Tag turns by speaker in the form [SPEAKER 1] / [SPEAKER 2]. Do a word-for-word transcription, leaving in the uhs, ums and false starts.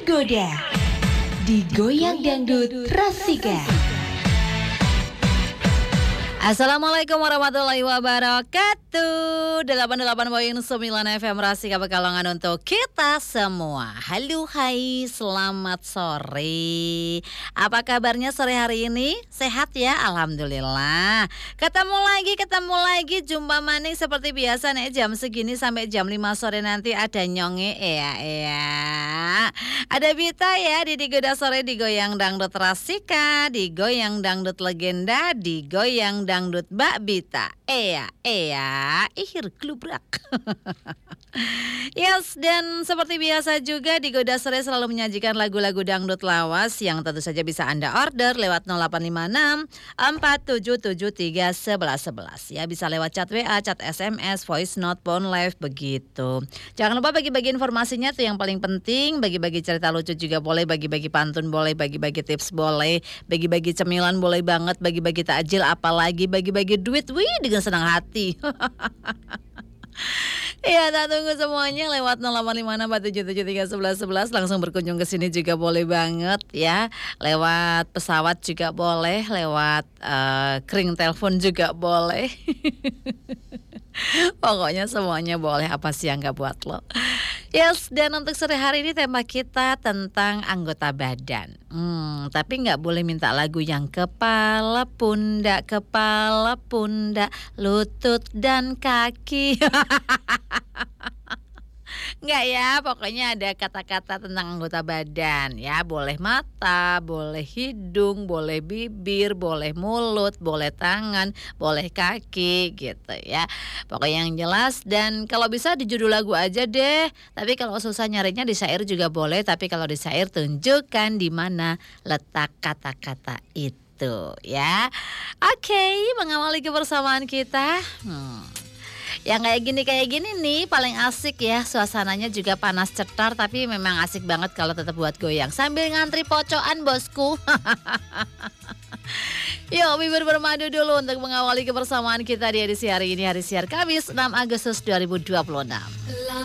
[SPEAKER 1] tergoda, digoyang dangdut Rasika.
[SPEAKER 2] Assalamualaikum warahmatullahi wabarakatuh. delapan puluh delapan koma sembilan F M Rasika Pekalongan untuk kita semua. Halo, hai, selamat sore. Apa kabarnya sore hari ini? Sehat ya? Alhamdulillah. Ketemu lagi, ketemu lagi, jumpa maning seperti biasa nih jam segini sampai jam lima sore nanti ada nyonge ya ya. Ada Bita ya di Digoda Sore, digoyang dangdut Rasika, digoyang dangdut legenda, digoyang dangdut Mbak Bita. Eya, eya, ihir klubrak. Yes, dan seperti biasa juga Digoda Sore selalu menyajikan lagu-lagu dangdut lawas yang tentu saja bisa Anda order lewat nol delapan lima enam empat tujuh tujuh tiga satu satu satu satu. Ya, bisa lewat chat W A, chat S M S, voice note, phone live begitu. Jangan lupa bagi-bagi informasinya tuh yang paling penting, bagi-bagi cerita lucu juga boleh, bagi-bagi pantun boleh, bagi-bagi tips boleh, bagi-bagi cemilan boleh banget, bagi-bagi takjil apalagi bagi-bagi duit, wih dengan senang hati. Ya, tak tunggu semuanya lewat nol delapan lima enam empat tujuh tujuh tiga satu satu satu. Langsung berkunjung ke sini juga boleh banget ya. Lewat pesawat juga boleh, lewat uh, kering telepon juga boleh. Pokoknya semuanya boleh, apa sih yang gak buat lo. Yes, dan untuk sore hari ini tema kita tentang anggota badan. Hmm, tapi gak boleh minta lagu yang kepala, pundak, kepala, pundak, lutut, dan kaki. Enggak ya, pokoknya ada kata-kata tentang anggota badan ya. Boleh mata, boleh hidung, boleh bibir, boleh mulut, boleh tangan, boleh kaki gitu ya. Pokoknya yang jelas, dan kalau bisa di judul lagu aja deh. Tapi kalau susah nyarinya di syair juga boleh. Tapi kalau di syair tunjukkan di mana letak kata-kata itu ya. Oke, mengawali kebersamaan kita. Hmm. Yang kayak gini kayak gini nih paling asik ya, suasananya juga panas cetar tapi memang asik banget kalau tetap buat goyang sambil ngantri pocokan bosku. Yuk bibir bermadu dulu untuk mengawali kebersamaan kita di edisi hari ini, hari siar Kamis enam Agustus dua ribu dua puluh enam.